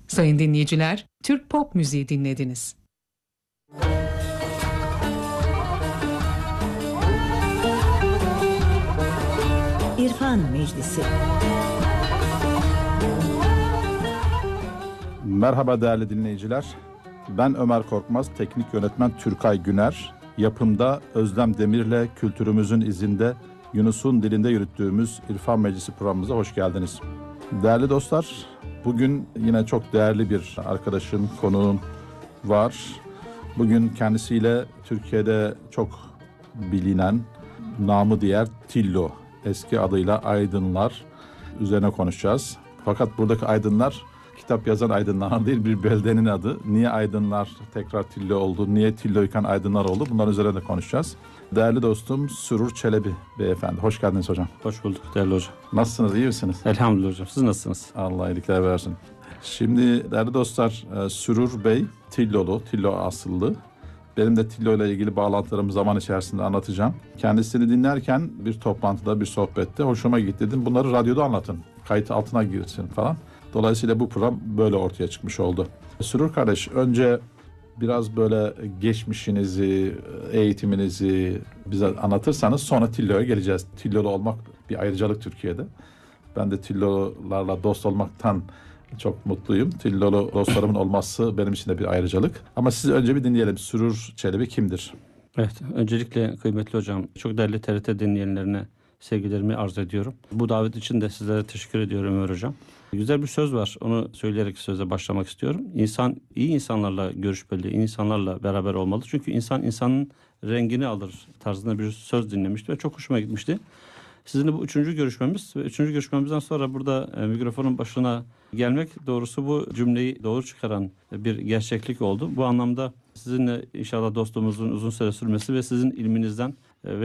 Sayın dinleyiciler, Türk pop müziği dinlediniz. İrfan Meclisi. Merhaba değerli dinleyiciler. Ben Ömer Korkmaz, teknik yönetmen Türkay Güner. Yapımda Özlem Demir'le kültürümüzün izinde Yunus'un dilinde yürüttüğümüz İrfan Meclisi programımıza hoş geldiniz. Değerli dostlar, bugün yine çok değerli bir arkadaşım, konuğum var. Bugün kendisiyle Türkiye'de çok bilinen, namı diğer Tillo, eski adıyla Aydınlar üzerine konuşacağız. Fakat buradaki Aydınlar kitap yazan Aydınlar değil, bir beldenin adı. Niye Aydınlar tekrar Tillo oldu, niye Tillo'yken Aydınlar oldu, bunların üzerine konuşacağız. Değerli dostum Sürur Çelebi beyefendi. Hoş geldiniz hocam. Hoş bulduk değerli hocam. Nasılsınız, iyi misiniz? Elhamdülillah hocam. Siz nasılsınız? Allah iyilikler versin. Şimdi değerli dostlar, Sürur Bey Tillolu, Tillo asıllı. Benim de Tillo ile ilgili bağlantılarımı zaman içerisinde anlatacağım. Kendisini dinlerken bir toplantıda, bir sohbette hoşuma gitti. Dedim bunları radyoda anlatın, kayıt altına girsin falan. Dolayısıyla bu program böyle ortaya çıkmış oldu. Sürur kardeş, önce biraz böyle geçmişinizi, eğitiminizi bize anlatırsanız sonra Tillo'ya geleceğiz. Tillolu olmak bir ayrıcalık Türkiye'de. Ben de Tillolarla dost olmaktan çok mutluyum. Tillolu dostlarımın olması benim için de bir ayrıcalık. Ama sizi önce bir dinleyelim. Sürur Çelebi kimdir? Evet, öncelikle kıymetli hocam, çok değerli TRT dinleyenlerine sevgilerimi arz ediyorum. Bu davet için de sizlere teşekkür ediyorum Ömer hocam. Güzel bir söz var, onu söyleyerek söze başlamak istiyorum. İnsan iyi insanlarla görüşmeli, iyi insanlarla beraber olmalı. Çünkü insan insanın rengini alır tarzında bir söz dinlemişti ve çok hoşuma gitmişti. Sizinle bu üçüncü görüşmemiz ve üçüncü görüşmemizden sonra burada mikrofonun başına gelmek doğrusu bu cümleyi doğru çıkaran bir gerçeklik oldu. Bu anlamda sizinle inşallah dostluğumuzun uzun süre sürmesi ve sizin ilminizden ve